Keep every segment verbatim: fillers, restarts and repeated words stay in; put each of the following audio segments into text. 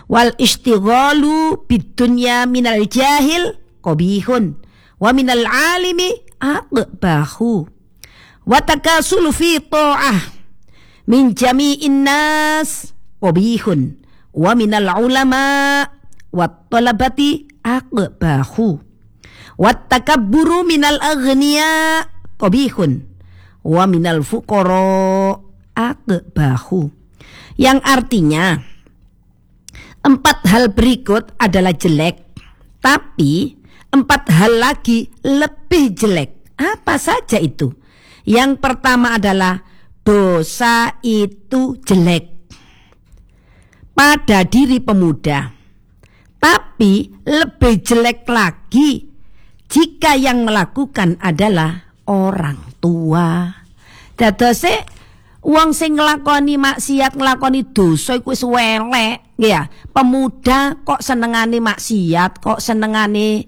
Wal istighalu bidunya minal jahil qabihun wa minal alimi aqbahu. Wa takasulu fi ta'ah min jami'in nas qabihun wa minal ulama wa talabati aqbahu. Wa takabburu minal aghniya qabihun wa minal fuqara aqbahu. Yang artinya empat hal berikut adalah jelek, tapi empat hal lagi lebih jelek. Apa saja itu? Yang pertama adalah dosa itu jelek pada diri pemuda, tapi lebih jelek lagi jika yang melakukan adalah orang tua. Dadose wong sing nglakoni maksiat, nglakoni dosa iku wis welek, ya. Pemuda kok senengane maksiat, kok senengane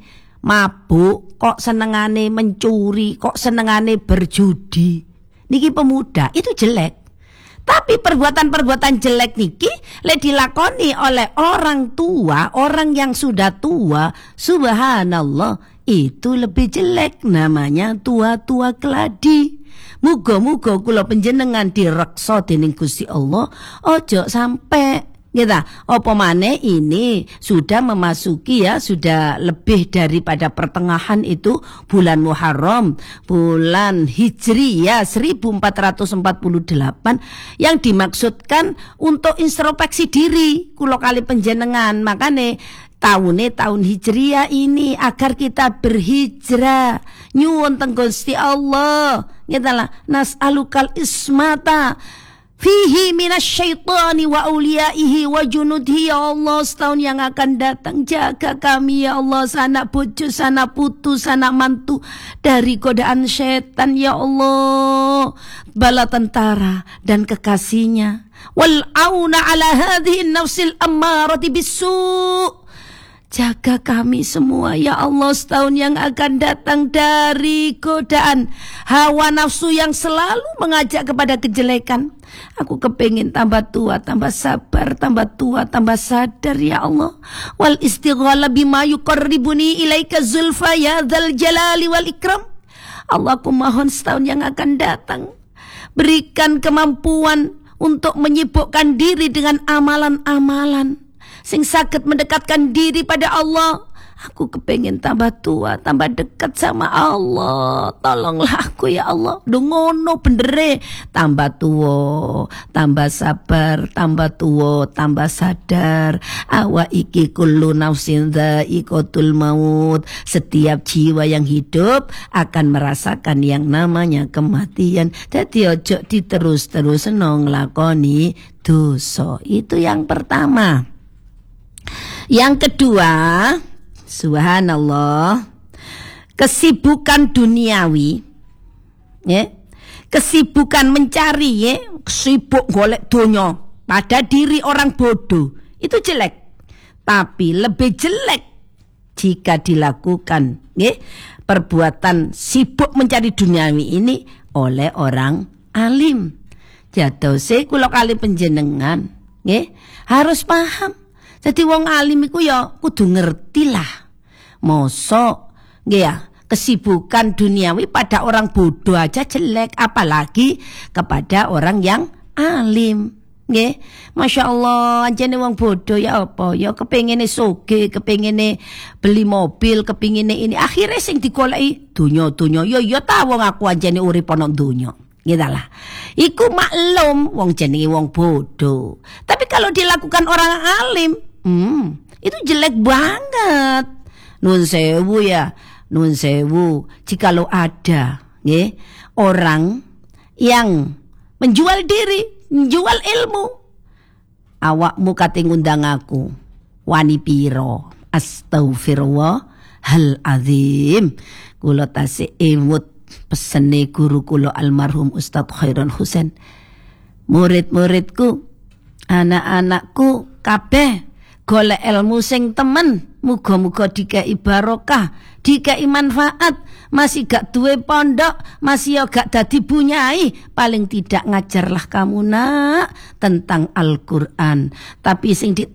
mabuk, kok senengane mencuri, kok senengane berjudi. Niki pemuda itu jelek. Tapi perbuatan-perbuatan jelek niki lek dilakoni oleh orang tua, orang yang sudah tua, subhanallah, itu lebih jelek, namanya tua-tua keladi. Muga-muga kula panjenengan direksa dening Gusti Allah ojo sampai gitu. Apa maneh ini sudah memasuki ya, sudah lebih daripada pertengahan itu bulan Muharram, bulan Hijri ya seribu empat ratus empat puluh delapan, yang dimaksudkan untuk introspeksi diri kula kali panjenengan. Makane tahunnya tahun Hijriah ini agar kita berhijrah nyuwun teng Gusti Allah ngetalah nas'alukal ismata fihi minasyaitani wa auliyaihi wa junudhi. Ya Allah, setahun yang akan datang jaga kami ya Allah, sanak bojo, sanak putu, sanak mantu dari godaan setan ya Allah, bala tentara dan kekasihnya. Wal auna ala hadhihi nafsil ammarati bisu'. Jaga kami semua ya Allah, setahun yang akan datang dari godaan hawa nafsu yang selalu mengajak kepada kejelekan. Aku kepingin tambah tua, tambah sabar, tambah tua, tambah sadar ya Allah. Wal istighala bima yuqarribuni ilaika zulfa ya dzal jalali wal ikram. Allah, aku mohon setahun yang akan datang berikan kemampuan untuk menyibukkan diri dengan amalan-amalan sing saged mendekatkan diri pada Allah. Aku kepengen tambah tua, tambah dekat sama Allah. Tolonglah aku ya Allah. Dungono bendere, tambah tua, tambah sabar, tambah tua, tambah sadar. Awa iki kullu nafsin dha'iqatul maut. Setiap jiwa yang hidup akan merasakan yang namanya kematian. Jadi ojo diterus-terus nglakoni dosa. Itu yang pertama. Yang kedua, subhanallah, kesibukan duniawi, ya, kesibukan mencari, ya, sibuk golek dunya pada diri orang bodoh, itu jelek. Tapi lebih jelek jika dilakukan, ya, perbuatan sibuk mencari duniawi ini oleh orang alim. Jadose kula kali panjenengan, ya, harus paham. Jadi wong alim iku ya kudu ngerti lah. Mosok nggih ya, kesibukan duniawi pada orang bodoh aja jelek, apalagi kepada orang yang alim. Nggih. Masya Allah, anjene wong bodoh ya apa? Ya kepengine soge, kepengine beli mobil, kepengine ini. Akhirnya sing digoleki donya-donya. Ya ya ta wong aku anjene urip ana donya. Gitulah. Iku maklum wong jenenge wong bodoh. Tapi kalau dilakukan orang alim, hmm, itu jelek banget. Nun sewu ya, nun sewu. Jikalau ada, nggih, orang yang menjual diri, menjual ilmu, awakmu kate ngundang aku, wani piro? Astaghfirullah hal azim. Kula tasih emut pesene guru kula almarhum Ustadz Khairon Husain. Murid-muridku, anak-anakku kabeh golek ilmu sing temen, muga-muga dikai barokah, dikai manfaat. Masih gak duwe pondok, masih gak dadi bunyai, paling tidak ngajarlah kamu nak tentang Al-Qur'an. Tapi sing di